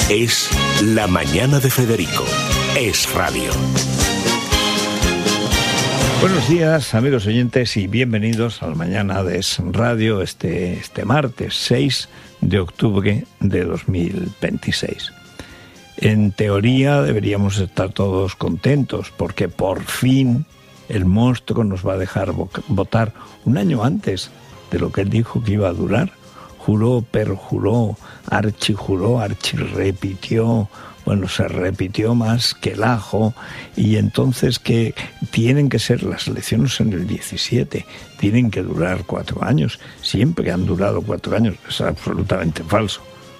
Es La Mañana de Federico. Es radio. Buenos días, amigos oyentes, y bienvenidos a La Mañana de Es Radio este martes 6 de octubre de 2026. En teoría deberíamos estar todos contentos porque por fin el monstruo nos va a dejar votar un año antes de lo que él dijo que iba a durar. Juró, perjuró, archijuró, archirrepitió. Bueno, se repitió más que el ajo, y entonces que tienen que ser las elecciones en el 17, tienen que durar 4 años, siempre han durado 4 años, es absolutamente falso.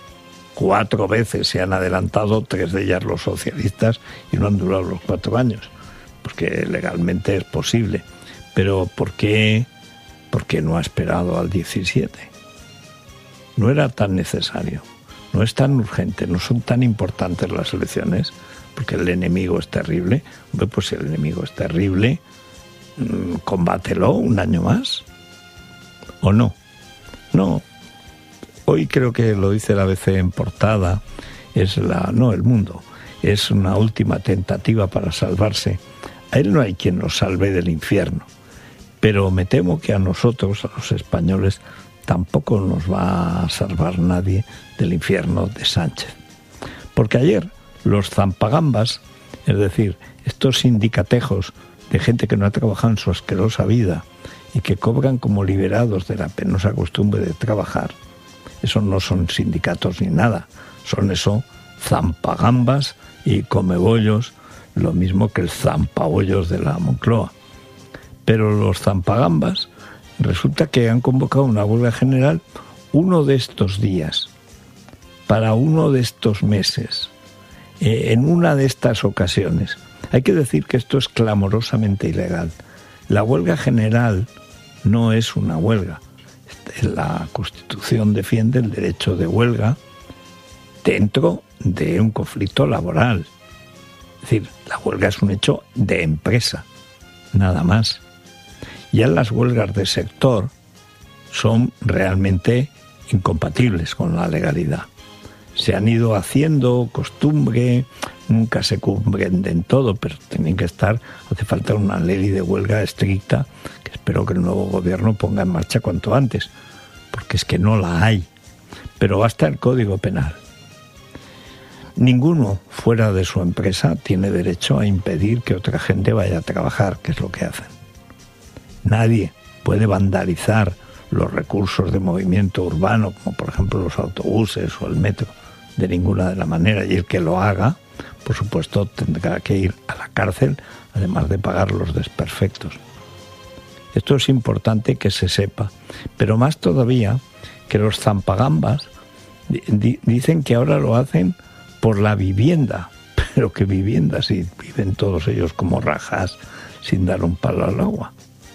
4 veces se han adelantado, 3 de ellas los socialistas, y no han durado los 4 años, porque legalmente es posible. Pero ¿por qué no ha esperado al 17? No era tan necesario. No es tan urgente, no son tan importantes las elecciones, porque el enemigo es terrible. Hombre, pues si el enemigo es terrible, combátelo un año más. ¿O no? No. Hoy creo que lo dice la ABC en portada, El Mundo. Es una última tentativa para salvarse. A él no hay quien nos salve del infierno. Pero me temo que a nosotros, a los españoles, tampoco nos va a salvar nadie del infierno de Sánchez. Porque ayer los zampagambas, es decir, estos sindicatejos de gente que no ha trabajado en su asquerosa vida y que cobran como liberados de la penosa costumbre de trabajar, eso no son sindicatos ni nada, son eso, zampagambas y comebollos, lo mismo que el zampabollos de la Moncloa. Pero los zampagambas resulta que han convocado una huelga general uno de estos días, para uno de estos meses, en una de estas ocasiones. Hay que decir que esto es clamorosamente ilegal. La huelga general no es una huelga. La Constitución defiende el derecho de huelga dentro de un conflicto laboral. Es decir, la huelga es un hecho de empresa, nada más. Ya las huelgas de sector son realmente incompatibles con la legalidad. Se han ido haciendo costumbre, nunca se cumplen en todo, pero tienen que estar, hace falta una ley de huelga estricta, que espero que el nuevo gobierno ponga en marcha cuanto antes, porque es que no la hay. Pero basta el Código Penal. Ninguno fuera de su empresa tiene derecho a impedir que otra gente vaya a trabajar, que es lo que hacen. Nadie puede vandalizar los recursos de movimiento urbano, como por ejemplo los autobuses o el metro, de ninguna de la manera. Y el que lo haga, por supuesto, tendrá que ir a la cárcel, además de pagar los desperfectos. Esto es importante que se sepa. Pero más todavía, que los zampagambas dicen que ahora lo hacen por la vivienda. Pero ¿qué vivienda si viven todos ellos como rajas sin dar un palo al agua?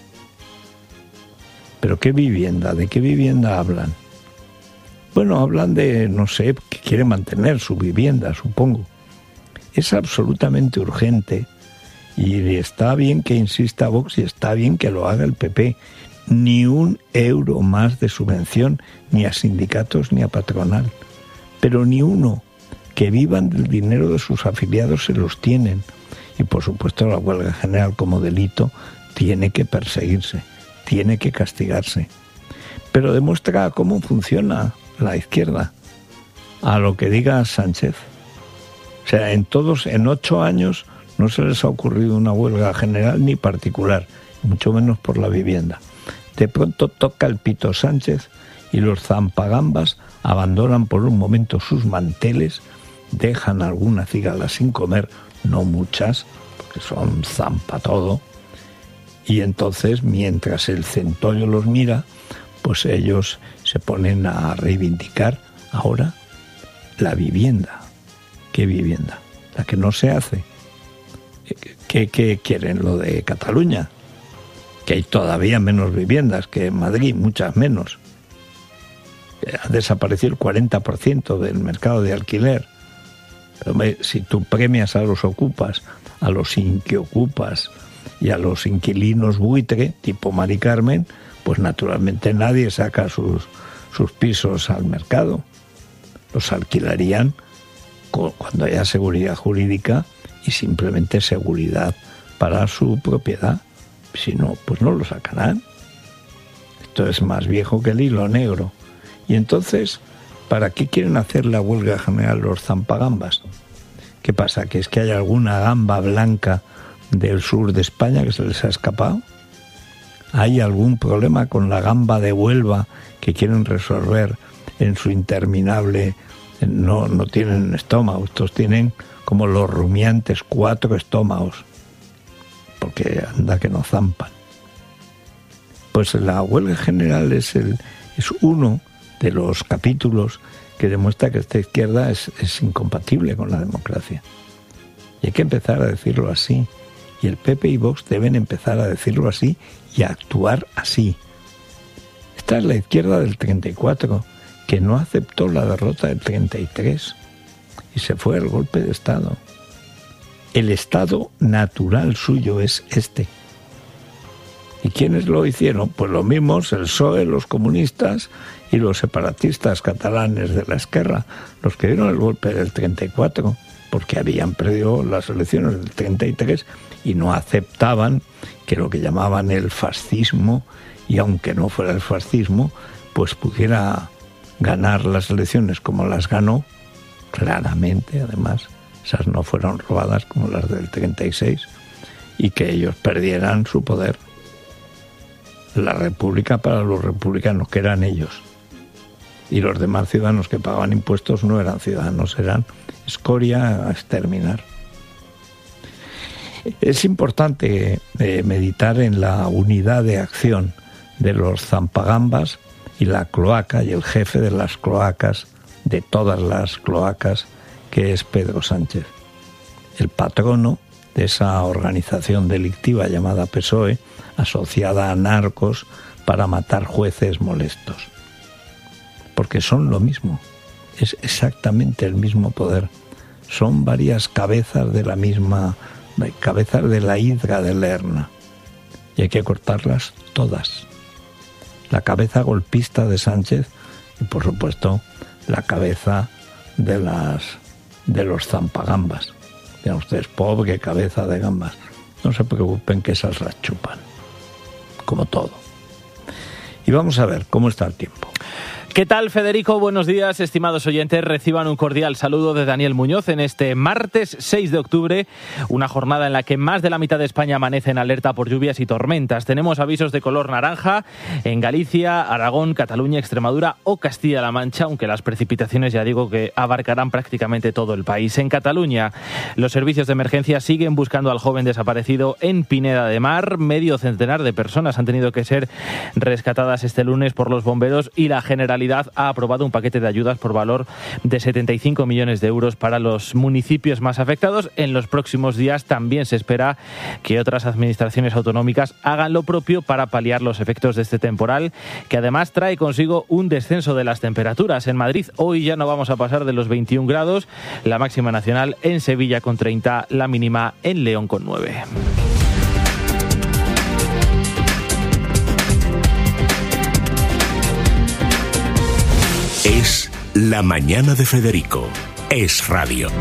¿Pero qué vivienda? ¿De qué vivienda hablan? Bueno, hablan de, no sé, que quieren mantener su vivienda, supongo. Es absolutamente urgente y está bien que insista Vox y está bien que lo haga el PP. Ni un euro más de subvención, ni a sindicatos ni a patronal. Pero ni uno. Que vivan del dinero de sus afiliados se los tienen. Y por supuesto la huelga general como delito tiene que perseguirse. Tiene que castigarse. Pero demuestra cómo funciona la izquierda, a lo que diga Sánchez. O sea, en 8 años no se les ha ocurrido una huelga general ni particular, mucho menos por la vivienda. De pronto toca el pito Sánchez y los zampagambas abandonan por un momento sus manteles, dejan alguna cigala sin comer, no muchas, porque son zampa todo. Y entonces, mientras el centollo los mira, pues ellos se ponen a reivindicar ahora la vivienda. ¿Qué vivienda? La que no se hace. ¿Qué quieren? Lo de Cataluña. Que hay todavía menos viviendas que en Madrid, muchas menos. Ha desaparecido el 40% del mercado de alquiler. Pero si tú premias a los ocupas, a los inquiocupas y a los inquilinos buitre, tipo Mari Carmen, pues naturalmente nadie saca sus pisos al mercado. Los alquilarían cuando haya seguridad jurídica y simplemente seguridad para su propiedad. Si no, pues no lo sacarán. Esto es más viejo que el hilo negro. Y entonces, ¿para qué quieren hacer la huelga general los zampagambas? ¿Qué pasa? ¿Que es que hay alguna gamba blanca del sur de España que se les ha escapado? ¿Hay algún problema con la gamba de Huelva que quieren resolver en su interminable... No tienen estómago, estos tienen como los rumiantes 4 estómagos, porque anda que no zampan. Pues la huelga general es uno de los capítulos que demuestra que esta izquierda es incompatible con la democracia. Y hay que empezar a decirlo así. Y el PP y Vox deben empezar a decirlo así y a actuar así. Esta es la izquierda del 34, que no aceptó la derrota del 33 y se fue al golpe de Estado. El estado natural suyo es este. ¿Y quiénes lo hicieron? Pues los mismos, el PSOE, los comunistas y los separatistas catalanes de la Esquerra, los que dieron el golpe del 34, porque habían perdido las elecciones del 33 y no aceptaban que lo que llamaban el fascismo, y aunque no fuera el fascismo, pues pudiera ganar las elecciones como las ganó, claramente además, esas no fueron robadas como las del 36, y que ellos perdieran su poder. La república para los republicanos, que eran ellos, y los demás ciudadanos que pagaban impuestos no eran ciudadanos, eran escoria a exterminar. Es importante meditar en la unidad de acción de los zampagambas y la cloaca y el jefe de las cloacas, de todas las cloacas, que es Pedro Sánchez, el patrono de esa organización delictiva llamada PSOE, asociada a narcos para matar jueces molestos. Porque son lo mismo, es exactamente el mismo poder. Son varias cabezas de la misma, cabezas de la hidra de Lerna, y hay que cortarlas todas. La cabeza golpista de Sánchez y, por supuesto, la cabeza de los zampagambas. Dirán ustedes, pobre cabeza de gambas. No se preocupen, que esas las chupan, como todo. Y vamos a ver cómo está el tiempo. ¿Qué tal, Federico? Buenos días, estimados oyentes. Reciban un cordial saludo de Daniel Muñoz en este martes 6 de octubre, una jornada en la que más de la mitad de España amanece en alerta por lluvias y tormentas. Tenemos avisos de color naranja en Galicia, Aragón, Cataluña, Extremadura o Castilla-La Mancha, aunque las precipitaciones ya digo que abarcarán prácticamente todo el país. En Cataluña, los servicios de emergencia siguen buscando al joven desaparecido en Pineda de Mar. Medio centenar de personas han tenido que ser rescatadas este lunes por los bomberos y la Generalidad ha aprobado un paquete de ayudas por valor de 75 millones de euros para los municipios más afectados. En los próximos días también se espera que otras administraciones autonómicas hagan lo propio para paliar los efectos de este temporal, que además trae consigo un descenso de las temperaturas. En Madrid hoy ya no vamos a pasar de los 21 grados, la máxima nacional en Sevilla con 30, la mínima en León con 9. Es La Mañana de Federico. Es radio.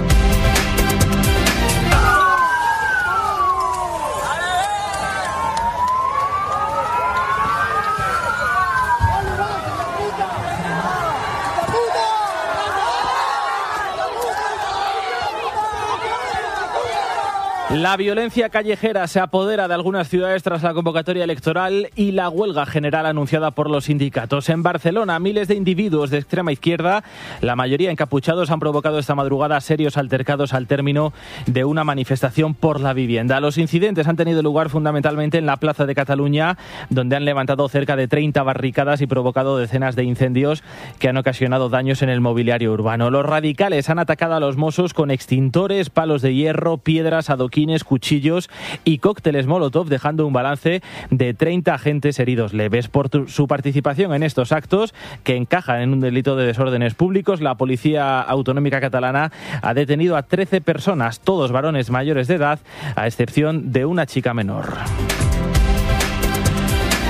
La violencia callejera se apodera de algunas ciudades tras la convocatoria electoral y la huelga general anunciada por los sindicatos. En Barcelona, miles de individuos de extrema izquierda, la mayoría encapuchados, han provocado esta madrugada serios altercados al término de una manifestación por la vivienda. Los incidentes han tenido lugar fundamentalmente en la Plaza de Cataluña, donde han levantado cerca de 30 barricadas y provocado decenas de incendios que han ocasionado daños en el mobiliario urbano. Los radicales han atacado a los Mossos con extintores, palos de hierro, piedras, adoquines, cuchillos y cócteles Molotov, dejando un balance de 30 agentes heridos leves. Por su participación en estos actos, que encajan en un delito de desórdenes públicos, la Policía Autonómica Catalana ha detenido a 13 personas, todos varones mayores de edad, a excepción de una chica menor.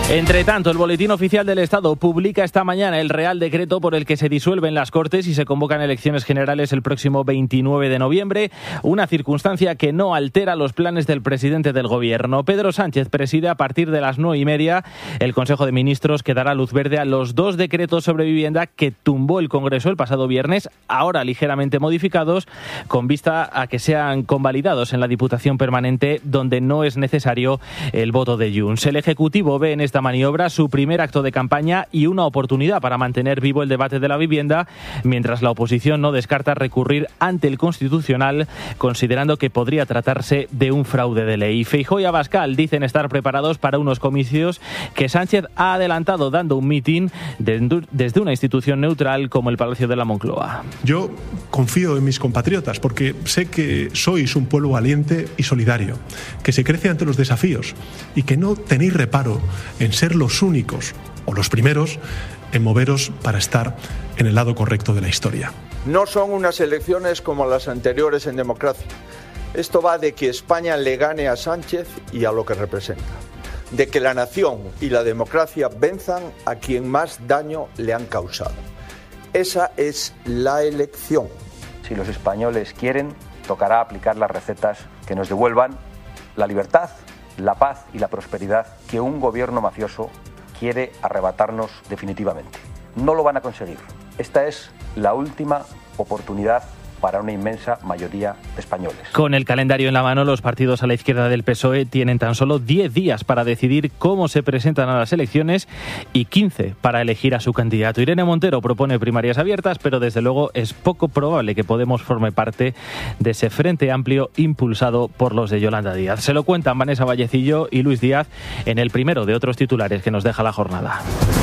Entre tanto, el Boletín Oficial del Estado publica esta mañana el Real Decreto por el que se disuelven las Cortes y se convocan elecciones generales el próximo 29 de noviembre, una circunstancia que no altera los planes del presidente del Gobierno. Pedro Sánchez preside a partir de las 9:30 el Consejo de Ministros que dará luz verde a los 2 decretos sobre vivienda que tumbó el Congreso el pasado viernes, ahora ligeramente modificados, con vista a que sean convalidados en la Diputación Permanente, donde no es necesario el voto de Junts. El Ejecutivo ve en esta maniobra su primer acto de campaña y una oportunidad para mantener vivo el debate de la vivienda, mientras la oposición no descarta recurrir ante el Constitucional, considerando que podría tratarse de un fraude de ley. Feijóo y Abascal dicen estar preparados para unos comicios que Sánchez ha adelantado dando un mitin desde una institución neutral como el Palacio de la Moncloa. Yo confío en mis compatriotas porque sé que sois un pueblo valiente y solidario, que se crece ante los desafíos y que no tenéis reparo en ser los únicos o los primeros en moveros para estar en el lado correcto de la historia. No son unas elecciones como las anteriores en democracia. Esto va de que España le gane a Sánchez y a lo que representa. De que la nación y la democracia venzan a quien más daño le han causado. Esa es la elección. Si los españoles quieren, tocará aplicar las recetas que nos devuelvan la libertad, la paz y la prosperidad que un gobierno mafioso quiere arrebatarnos definitivamente. No lo van a conseguir. Esta es la última oportunidad para una inmensa mayoría de españoles. Con el calendario en la mano, los partidos a la izquierda del PSOE tienen tan solo 10 días para decidir cómo se presentan a las elecciones y 15 para elegir a su candidato. Irene Montero propone primarias abiertas, pero desde luego es poco probable que Podemos forme parte de ese frente amplio impulsado por los de Yolanda Díaz. Se lo cuentan Vanessa Vallecillo y Luis Díaz en el primero de otros titulares que nos deja la jornada.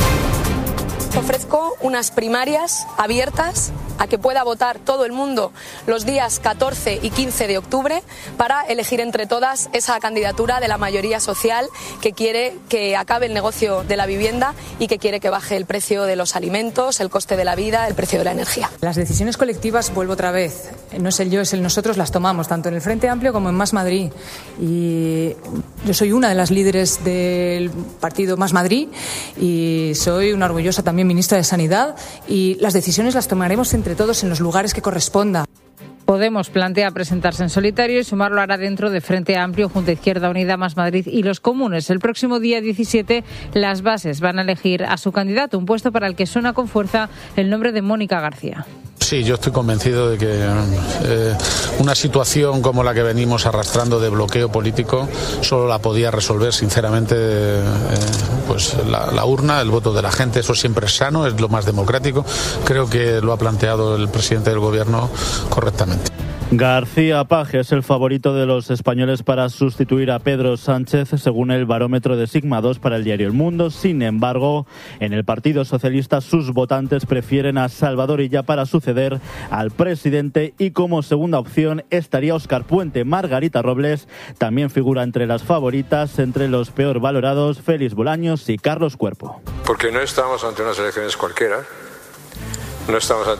Ofrezco unas primarias abiertas a que pueda votar todo el mundo los días 14 y 15 de octubre para elegir entre todas esa candidatura de la mayoría social que quiere que acabe el negocio de la vivienda y que quiere que baje el precio de los alimentos, el coste de la vida, el precio de la energía. Las decisiones colectivas, vuelvo otra vez, no es el yo, es el nosotros, las tomamos tanto en el Frente Amplio como en Más Madrid. Y yo soy una de las líderes del partido Más Madrid y soy una orgullosa también ministra de Sanidad, y las decisiones las tomaremos entre todos en los lugares que corresponda. Podemos plantea presentarse en solitario y sumarlo hará dentro de Frente Amplio, junto a Izquierda Unida, Más Madrid y los Comunes. El próximo día 17 las bases van a elegir a su candidato, un puesto para el que suena con fuerza el nombre de Mónica García. Sí, yo estoy convencido de que una situación como la que venimos arrastrando de bloqueo político solo la podía resolver sinceramente pues la urna, el voto de la gente. Eso siempre es sano, es lo más democrático. Creo que lo ha planteado el presidente del Gobierno correctamente. García Paje es el favorito de los españoles para sustituir a Pedro Sánchez, según el barómetro de Sigma 2 para el diario El Mundo. Sin embargo, en el Partido Socialista sus votantes prefieren a Salvador Illa para suceder al presidente, y como segunda opción estaría Óscar Puente. Margarita Robles también figura entre las favoritas, entre los peor valorados Félix Bolaños y Carlos Cuerpo. Porque no estamos ante unas elecciones cualquiera, no estamos ante